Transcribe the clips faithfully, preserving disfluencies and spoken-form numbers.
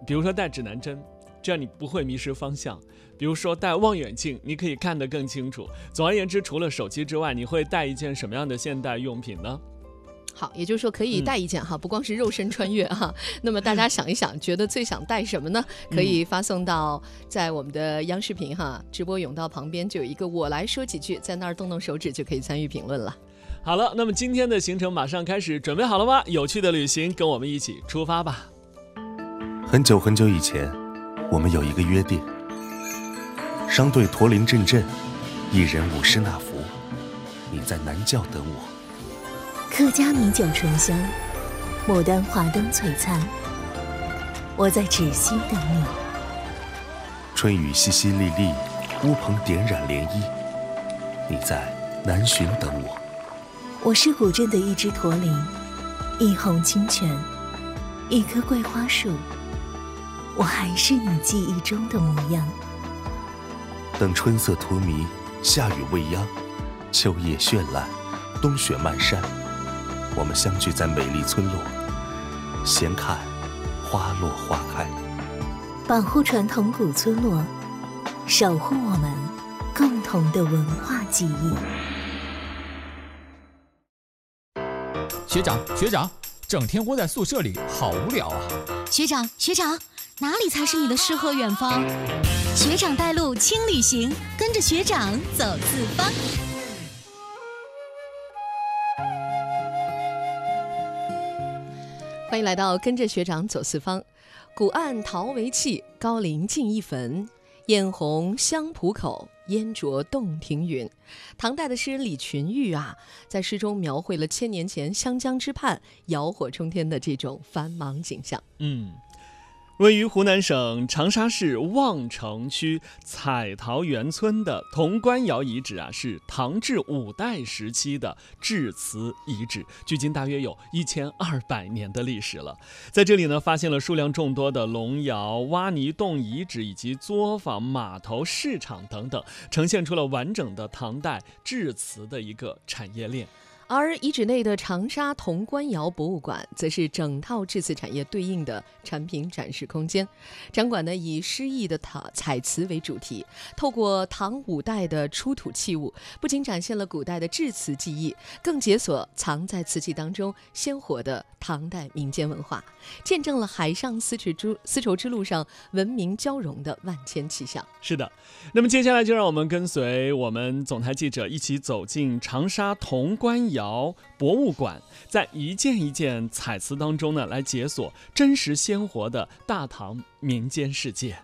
比如说带指南针，这样你不会迷失方向。比如说带望远镜，你可以看得更清楚。总而言之，除了手机之外，你会带一件什么样的现代用品呢？ 好，也就是说可以带一件哈、嗯，不光是肉身穿越哈。那么大家想一想，觉得最想带什么呢？可以发送到在我们的央视频哈直播甬道旁边就有一个我来说几句，在那儿动动手指就可以参与评论了。 好了，那么今天的行程马上开始，准备好了吗？有趣的旅行，跟我们一起出发吧。 很久很久以前，我们有一个约定，商队驼铃阵阵，一人五十纳福，你在南教等我。 客家米酒醇香，牡丹华灯璀璨，我在芷溪等你。 春雨淅淅沥沥，乌篷点染涟漪，你在南浔等我。 我是古镇的一只驼铃，一泓清泉，一棵桂花树，我还是你记忆中的模样。 等春色荼蘼，夏雨未央，秋叶绚烂，冬雪漫山，我们相聚在美丽村落，闲看花落花开。 保护传统古村落，守护我们共同的文化记忆。 学长学长，整天窝在宿舍里好无聊啊。 学长学长，哪里才是你的诗和远方？学长带路轻旅行，跟着学长走四方。 欢迎来到跟着学长走四方。古岸陶为器，高陵尽一坟。嫣红香浦口，烟浊洞庭云。唐代的诗人李群玉啊，在诗中描绘了千年前湘江之畔窑火冲天的这种繁忙景象。 嗯。位于湖南省长沙市望城区彩陶园村的潼关窑遗址啊，是唐至五代时期的制瓷遗址，距今大约有一千二百年的历史了。在这里呢，发现了数量众多的龙窑、挖泥洞遗址以及作坊、码头、市场等等，呈现出了完整的唐代制瓷的一个产业链。 而遗址内的长沙潼关窑博物馆则是整套制瓷产业对应的产品展示空间。展馆呢以诗意的彩瓷为主题，透过唐五代的出土器物，不仅展现了古代的制瓷技艺，更解锁藏在瓷器当中鲜活的唐代民间文化，见证了海上丝绸之丝绸之路上文明交融的万千气象。 是的，那么接下来就让我们跟随我们总台记者一起走进长沙潼关窑博物馆，在一件一件彩瓷当中呢，来解锁真实鲜活的大唐民间世界。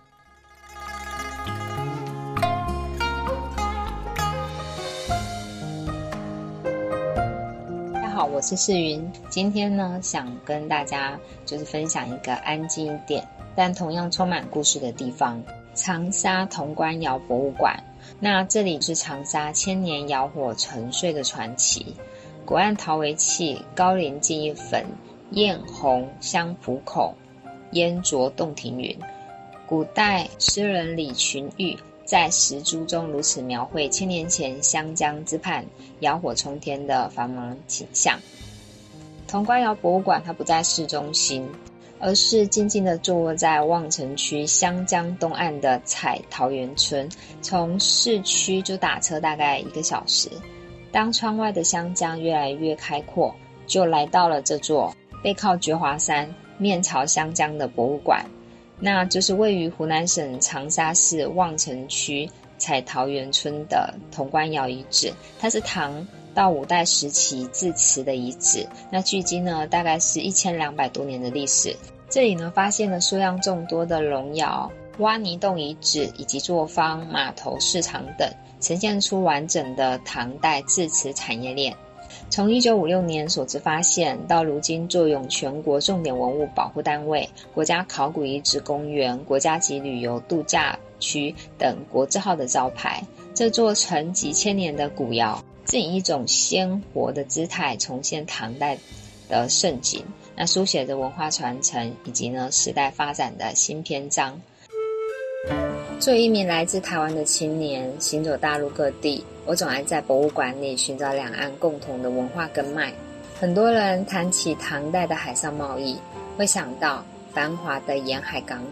大家好，我是世云，今天呢想跟大家就是分享一个安静一点但同样充满故事的地方——长沙潼关窑博物馆。那这里是长沙千年窑火沉睡的传奇。古岸陶为器，高陵尽一坟，嫣红香浦口，烟浊洞庭云。古代诗人李群玉在石珠中如此描绘千年前湘江之畔窑火冲天的繁忙景象。潼关窑博物馆它不在市中心，而是静静地坐落在望城区湘江东岸的彩陶园村，从市区就打车大概一个小时。当窗外的湘江越来越开阔，就来到了这座背靠觉华山、面朝湘江的博物馆。那就是位于湖南省长沙市望城区彩陶园村的潼关窑遗址，它是唐到五代时期制瓷的遗址。那距今呢，大概是一千两百多年的历史。这里呢，发现了数量众多的龙窑、挖泥洞遗址以及作坊、码头、市场等，呈现出完整的唐代制瓷产业链。从一九五六年所知发现到如今坐拥全国重点文物保护单位、国家考古遗址公园、国家级旅游度假区等国字号的招牌，这座沉寂千年的古窑正以一种鲜活的姿态重现唐代的盛景，那书写着文化传承以及呢时代发展的新篇章。作为一名来自台湾的青年，行走大陆各地，我总爱在博物馆里寻找两岸共同的文化根脉。很多人谈起唐代的海上贸易，会想到繁华的沿海港